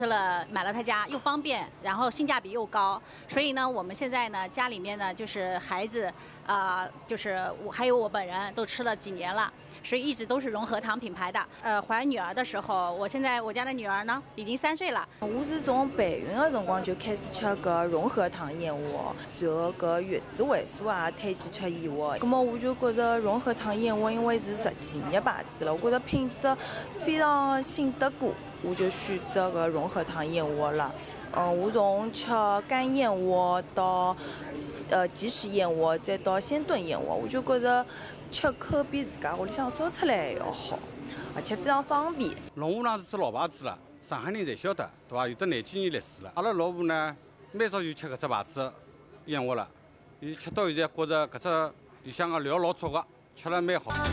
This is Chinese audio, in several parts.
买了他家又方便，然后性价比又高，所以呢，我们现在呢家里面呢就是孩子，就是我还有我本人都吃了几年了，所以一直都是融合堂品牌的。怀女儿的时候，我家的女儿呢已经3岁了。 我是从备孕的辰光就开始吃搿融合堂燕窝，随后搿月子会所也推荐吃燕窝。葛末我就觉着融合堂燕窝因为是实际的牌子了，我觉着品质非常信得过。我就选择个融合堂燕窝了。我从吃干燕窝到即食燕窝，再到鲜炖燕窝，我就觉着吃口比自家屋里向烧出来还要好，而且非常方便。 龙虎堂是只老牌子了，上海人侪晓得，对伐？有得廿几年历史了。阿拉老婆呢，蛮早就吃搿只牌子燕窝了，伊吃到现在觉着搿只里向个料老足个，吃了蛮好。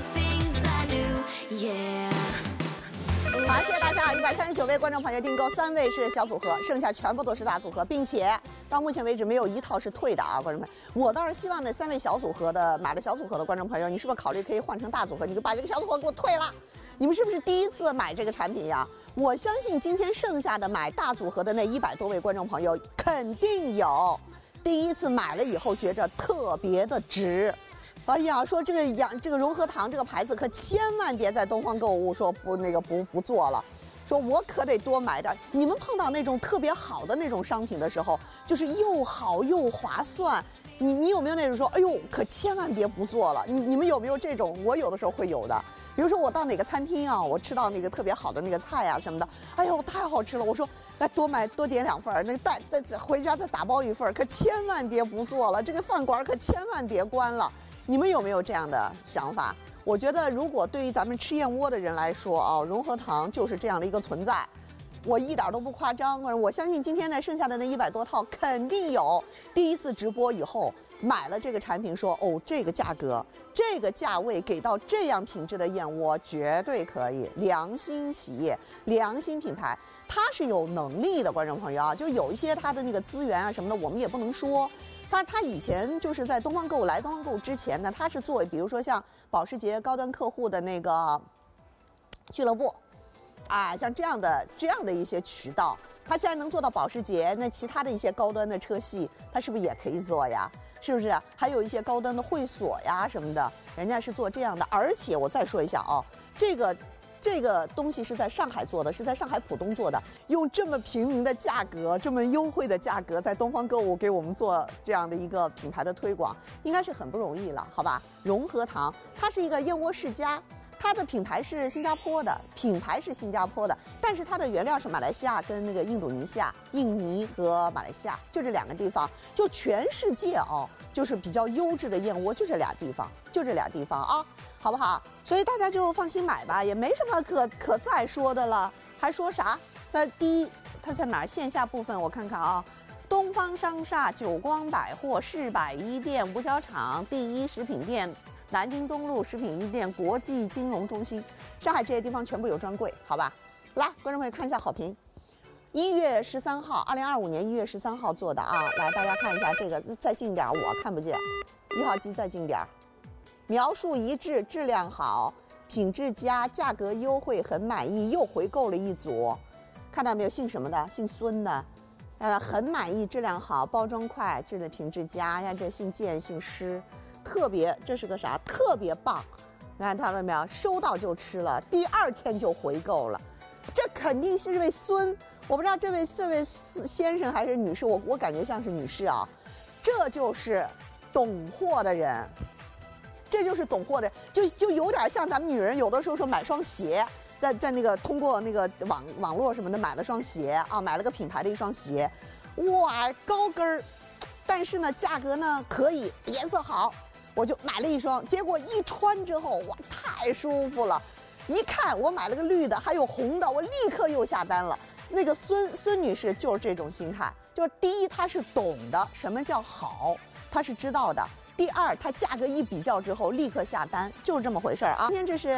好，谢谢大家！139位观众朋友订购，3位是小组合，剩下全部都是大组合，并且到目前为止没有一套是退的啊，观众朋友。我倒是希望那3位小组合的买了小组合的观众朋友，你是不是考虑可以换成大组合？你就把这个小组合给我退了。你们是不是第一次买这个产品呀？我相信今天剩下的买大组合的那100多位观众朋友，肯定有第一次买了以后觉着特别的值。哎呀，说这个融合堂这个牌子可千万别在东方购物说不做了，说我可得多买点。你们碰到那种特别好的那种商品的时候，就是又好又划算，你有没有那种说，哎呦，可千万别不做了？你们有没有这种？我有的时候会有的。比如说我到哪个餐厅啊，我吃到那个特别好的那个菜啊什么的，哎呦太好吃了，我说来多点2份，那个带回家再打包1份，可千万别不做了，这个饭馆可千万别关了。你们有没有这样的想法？我觉得，如果对于咱们吃燕窝的人来说啊，融合堂就是这样的一个存在，我一点都不夸张。我相信今天呢，剩下的那100多套肯定有第一次直播以后买了这个产品说，哦，这个价格、这个价位给到这样品质的燕窝，绝对可以。良心企业、良心品牌，它是有能力的，观众朋友啊，就有一些它的那个资源啊什么的，我们也不能说。但是他以前就是在东方购物来东方购物之前呢，他是做比如说像保时捷高端客户的那个俱乐部，啊，像这样的一些渠道，他既然能做到保时捷，那其他的一些高端的车系，他是不是也可以做呀？是不是？还有一些高端的会所呀什么的，人家是做这样的。而且我再说一下啊，这个东西是在上海做的，是在上海浦东做的，用这么平民的价格，这么优惠的价格，在东方购物给我们做这样的一个品牌的推广，应该是很不容易了，好吧？融合堂，它是一个燕窝世家，它的品牌是新加坡的，但是它的原料是马来西亚跟那个印尼和马来西亚，就这2个地方，就全世界哦，就是比较优质的燕窝，就这俩地方啊。好不好？所以大家就放心买吧，也没什么可再说的了。还说啥？它在哪儿？线下部分我看看啊，东方商厦、久光百货、世百一店、五角场、第一食品店、南京东路食品一店、国际金融中心，上海这些地方全部有专柜，好吧？来，观众朋友看一下好评。1月13号，2025年1月13号做的啊，来大家看一下这个，再近点，我看不见。1号机再近点。描述一致，质量好，品质佳，价格优惠，很满意，又回购了一组。看到没有？姓什么的？姓孙的。很满意，质量好，包装快，品质佳呀。这姓建，姓施，特别，这是个啥？特别棒。你看到了没有？收到就吃了，第2天就回购了。这肯定是这位孙，我不知道这位先生还是女士，我感觉像是女士啊。这就是懂货的人。这就是懂货的，就有点像咱们女人有的时候说买双鞋，在那个通过那个网络什么的买了双鞋啊，买了个品牌的一双鞋，哇，高跟儿，但是呢价格呢可以，颜色好，我就买了一双，结果一穿之后哇太舒服了，一看我买了个绿的，还有红的，我立刻又下单了。那个孙女士就是这种心态，就是第一她是懂的什么叫好，她是知道的。第2，它价格一比较之后立刻下单，就是这么回事儿啊。今天这是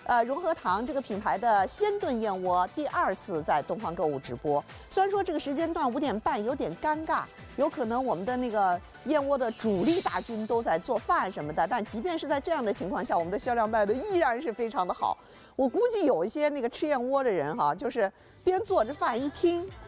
融合堂这个品牌的鲜炖燕窝第2次在东方购物直播。虽然说这个时间段5点半有点尴尬，有可能我们的那个燕窝的主力大军都在做饭什么的，但即便是在这样的情况下，我们的销量卖的依然是非常的好。我估计有一些那个吃燕窝的人哈，就是边做着饭一听。